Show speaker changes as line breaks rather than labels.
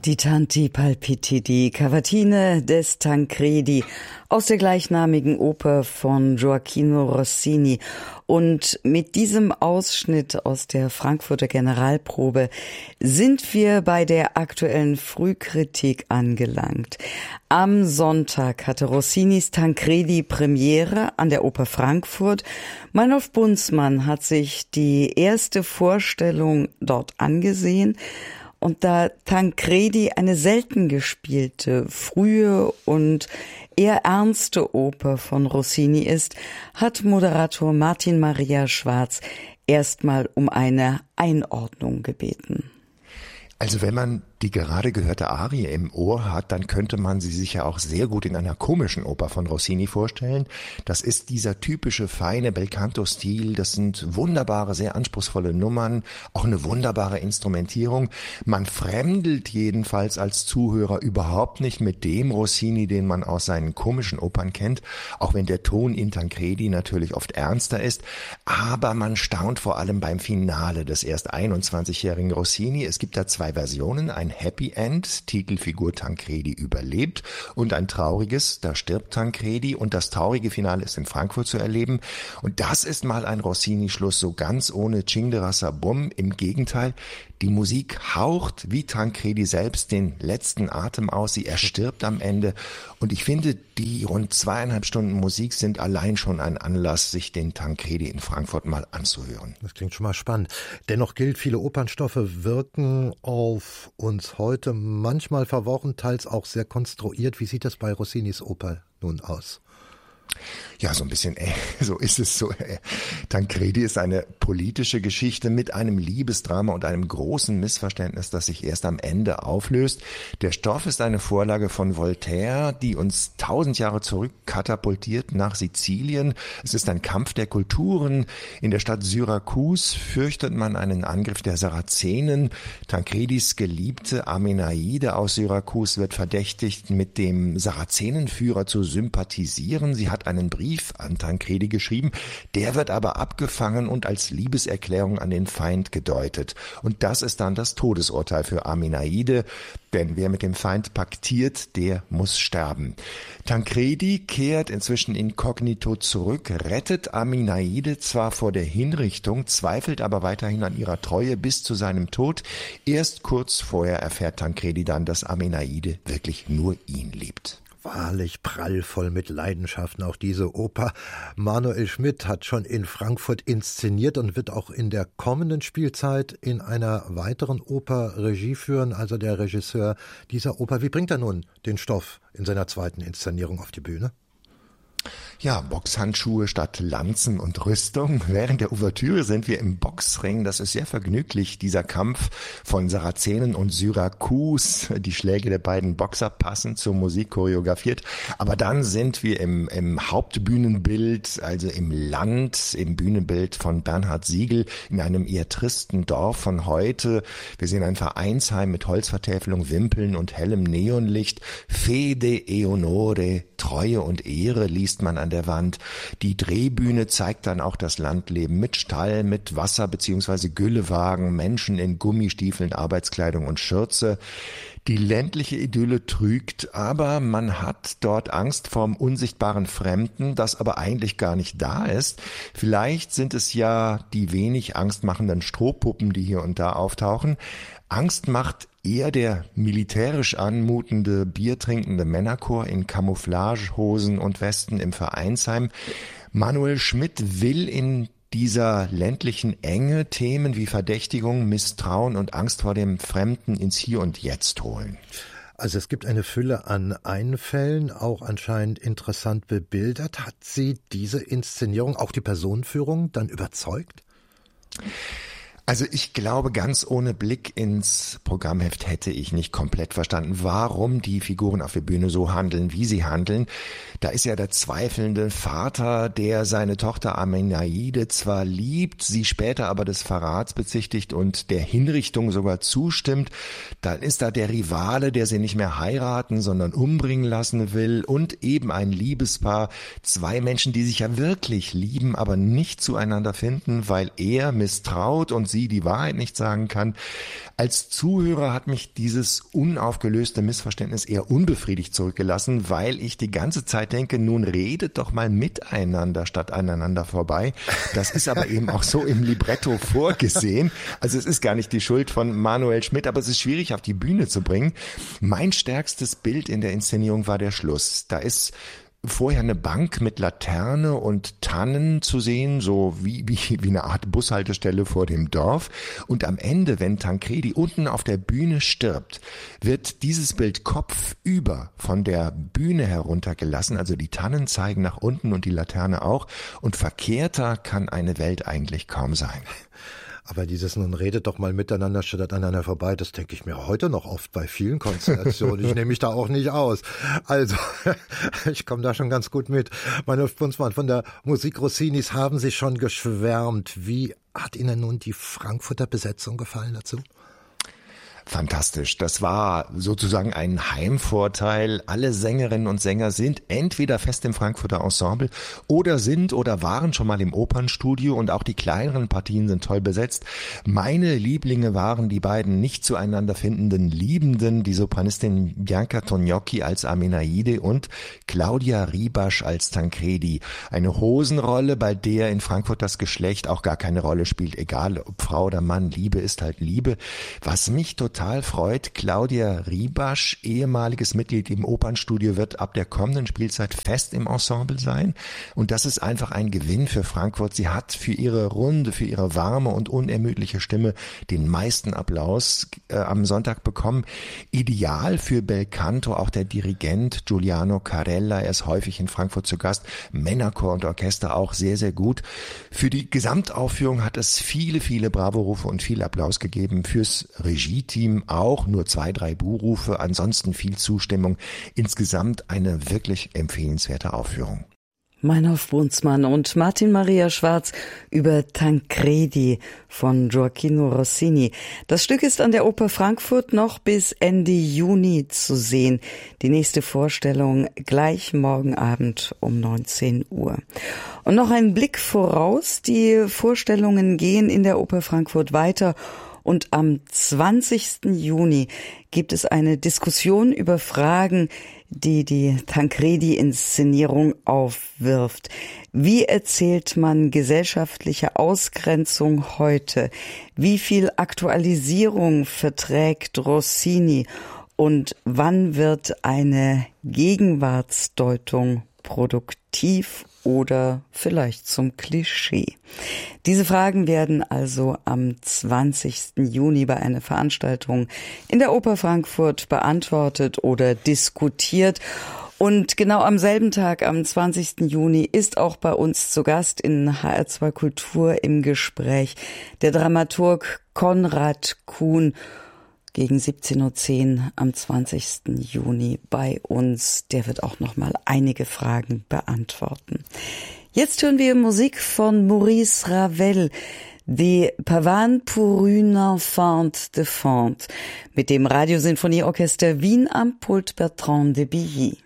Die Tanti Palpiti, die Cavatine des Tancredi aus der gleichnamigen Oper von Gioachino Rossini. Und mit diesem Ausschnitt aus der Frankfurter Generalprobe sind wir bei der aktuellen Frühkritik angelangt. Am Sonntag hatte Rossinis Tancredi Premiere an der Oper Frankfurt. Meinolf Bunzmann hat sich die erste Vorstellung dort angesehen. Und da Tancredi eine selten gespielte, frühe und eher ernste Oper von Rossini ist, hat Moderator Martin Maria Schwarz erstmal um eine Einordnung gebeten.
Also wenn man die gerade gehörte Arie im Ohr hat, dann könnte man sie sich ja auch sehr gut in einer komischen Oper von Rossini vorstellen. Das ist dieser typische feine Belcanto-Stil, das sind wunderbare, sehr anspruchsvolle Nummern, auch eine wunderbare Instrumentierung. Man fremdelt jedenfalls als Zuhörer überhaupt nicht mit dem Rossini, den man aus seinen komischen Opern kennt, auch wenn der Ton in Tancredi natürlich oft ernster ist. Aber man staunt vor allem beim Finale des erst 21-jährigen Rossini. Es gibt da zwei Versionen, ein Happy End, Titelfigur Tancredi überlebt, und ein trauriges, da stirbt Tancredi, und das traurige Finale ist in Frankfurt zu erleben. Und das ist mal ein Rossini-Schluss, so ganz ohne Cinghiara-Bum. Im Gegenteil, die Musik haucht wie Tancredi selbst den letzten Atem aus, sie erstirbt am Ende. Und ich finde, die rund 2,5 Stunden Musik sind allein schon ein Anlass, sich den Tancredi in Frankfurt mal anzuhören.
Das klingt schon mal spannend. Dennoch gilt, viele Opernstoffe wirken auf uns heute manchmal verworren, teils auch sehr konstruiert. Wie sieht das bei Rossinis Oper nun aus?
Ja, so ein bisschen, so ist es so. Tancredi ist eine politische Geschichte mit einem Liebesdrama und einem großen Missverständnis, das sich erst am Ende auflöst. Der Stoff ist eine Vorlage von Voltaire, die uns 1000 Jahre zurück katapultiert nach Sizilien. Es ist ein Kampf der Kulturen. In der Stadt Syrakus fürchtet man einen Angriff der Sarazenen. Tancredis Geliebte Amenaide aus Syrakus wird verdächtigt, mit dem Sarazenenführer zu sympathisieren. Sie hat einen Brief an Tancredi geschrieben, der wird aber abgefangen und als Liebeserklärung an den Feind gedeutet. Und das ist dann das Todesurteil für Amenaide, denn wer mit dem Feind paktiert, der muss sterben. Tancredi kehrt inzwischen inkognito zurück, rettet Amenaide zwar vor der Hinrichtung, zweifelt aber weiterhin an ihrer Treue bis zu seinem Tod. Erst kurz vorher erfährt Tancredi dann, dass Amenaide wirklich nur ihn liebt.
Wahrlich prallvoll mit Leidenschaften auch diese Oper. Manuel Schmidt hat schon in Frankfurt inszeniert und wird auch in der kommenden Spielzeit in einer weiteren Oper Regie führen, also der Regisseur dieser Oper. Wie bringt er nun den Stoff in seiner zweiten Inszenierung auf die Bühne?
Ja, Boxhandschuhe statt Lanzen und Rüstung. Während der Ouvertüre sind wir im Boxring. Das ist sehr vergnüglich, dieser Kampf von Sarazenen und Syrakus. Die Schläge der beiden Boxer passen zur Musik choreografiert. Aber dann sind wir im Hauptbühnenbild, also im Land, im Bühnenbild von Bernhard Siegel, in einem eher tristen Dorf von heute. Wir sehen ein Vereinsheim mit Holzvertäfelung, Wimpeln und hellem Neonlicht. Fede e onore, Treue und Ehre liest man an der Wand. Die Drehbühne zeigt dann auch das Landleben mit Stall, mit Wasser- bzw. Güllewagen, Menschen in Gummistiefeln, Arbeitskleidung und Schürze. Die ländliche Idylle trügt, aber man hat dort Angst vorm unsichtbaren Fremden, das aber eigentlich gar nicht da ist. Vielleicht sind es ja die wenig angstmachenden Strohpuppen, die hier und da auftauchen. Angst macht eher der militärisch anmutende, biertrinkende Männerchor in Camouflagehosen und Westen im Vereinsheim. Manuel Schmidt will in dieser ländlichen Enge Themen wie Verdächtigung, Misstrauen und Angst vor dem Fremden ins Hier und Jetzt holen.
Also es gibt eine Fülle an Einfällen, auch anscheinend interessant bebildert. Hat Sie diese Inszenierung, auch die Personenführung, dann überzeugt?
Also ich glaube, ganz ohne Blick ins Programmheft hätte ich nicht komplett verstanden, warum die Figuren auf der Bühne so handeln, wie sie handeln. Da ist ja der zweifelnde Vater, der seine Tochter Amenaide zwar liebt, sie später aber des Verrats bezichtigt und der Hinrichtung sogar zustimmt. Dann ist da der Rivale, der sie nicht mehr heiraten, sondern umbringen lassen will, und eben ein Liebespaar, zwei Menschen, die sich ja wirklich lieben, aber nicht zueinander finden, weil er misstraut und sie die Wahrheit nicht sagen kann. Als Zuhörer hat mich dieses unaufgelöste Missverständnis eher unbefriedigt zurückgelassen, weil ich die ganze Zeit denke, nun redet doch mal miteinander statt aneinander vorbei. Das ist aber eben auch so im Libretto vorgesehen. Also es ist gar nicht die Schuld von Manuel Schmidt, aber es ist schwierig auf die Bühne zu bringen. Mein stärkstes Bild in der Inszenierung war der Schluss. Da ist vorher eine Bank mit Laterne und Tannen zu sehen, so wie eine Art Bushaltestelle vor dem Dorf. Und am Ende, wenn Tancredi unten auf der Bühne stirbt, wird dieses Bild kopfüber von der Bühne heruntergelassen. Also die Tannen zeigen nach unten und die Laterne auch. Und verkehrter kann eine Welt eigentlich kaum sein.
Aber dieses nun redet doch mal miteinander statt aneinander vorbei, das denke ich mir heute noch oft bei vielen Konstellationen. Ich nehme mich da auch nicht aus. Also, ich komme da schon ganz gut mit. Meine Spunzmann, von der Musik Rossinis haben Sie schon geschwärmt. Wie hat Ihnen nun die Frankfurter Besetzung gefallen dazu?
Fantastisch. Das war sozusagen ein Heimvorteil. Alle Sängerinnen und Sänger sind entweder fest im Frankfurter Ensemble oder waren schon mal im Opernstudio, und auch die kleineren Partien sind toll besetzt. Meine Lieblinge waren die beiden nicht zueinander findenden Liebenden, die Sopranistin Bianca Tognocchi als Amenaide und Claudia Ribasch als Tancredi. Eine Hosenrolle, bei der in Frankfurt das Geschlecht auch gar keine Rolle spielt, egal ob Frau oder Mann. Liebe ist halt Liebe. Was mich total freut, Claudia Ribasch, ehemaliges Mitglied im Opernstudio, wird ab der kommenden Spielzeit fest im Ensemble sein. Und das ist einfach ein Gewinn für Frankfurt. Sie hat für ihre runde, für ihre warme und unermüdliche Stimme den meisten Applaus am Sonntag bekommen. Ideal für Belcanto, auch der Dirigent Giuliano Carella. Er ist häufig in Frankfurt zu Gast. Männerchor und Orchester auch sehr, sehr gut. Für die Gesamtaufführung hat es viele, viele Bravo-Rufe und viel Applaus gegeben. Fürs Regie-Team auch nur 2-3 Buhrufe, ansonsten viel Zustimmung. Insgesamt eine wirklich empfehlenswerte Aufführung.
Meinhof Brunsmann und Martin Maria Schwarz über Tancredi von Gioacchino Rossini. Das Stück ist an der Oper Frankfurt noch bis Ende Juni zu sehen. Die nächste Vorstellung gleich morgen Abend um 19 Uhr. Und noch ein Blick voraus. Die Vorstellungen gehen in der Oper Frankfurt weiter. Und am 20. Juni gibt es eine Diskussion über Fragen, die die Tancredi-Inszenierung aufwirft. Wie erzählt man gesellschaftliche Ausgrenzung heute? Wie viel Aktualisierung verträgt Rossini? Und wann wird eine Gegenwartsdeutung produktiv oder vielleicht zum Klischee? Diese Fragen werden also am 20. Juni bei einer Veranstaltung in der Oper Frankfurt beantwortet oder diskutiert. Und genau am selben Tag, am 20. Juni, ist auch bei uns zu Gast in HR2 Kultur im Gespräch der Dramaturg Konrad Kuhn. Gegen 17.10 Uhr am 20. Juni bei uns. Der wird auch noch mal einige Fragen beantworten. Jetzt hören wir Musik von Maurice Ravel, Die Pavane pour une enfant de Fante, mit dem Radiosinfonieorchester Wien am Pult Bertrand de Billy.